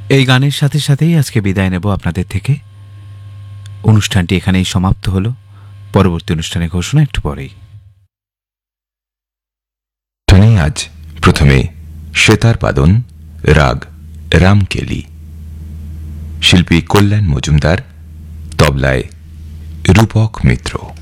এই গানের সাথে সাথেই আজকে বিদায় নেব আপনাদের থেকে। অনুষ্ঠানটি এখানেই সমাপ্ত হলো। পরবর্তী অনুষ্ঠানের ঘোষণা একটু পরেই। আজ প্রথমে সেতার বাদন, রাগ রামকেলি, শিল্পী কল্যাণ মজুমদার, তবলায় রূপক মিত্র।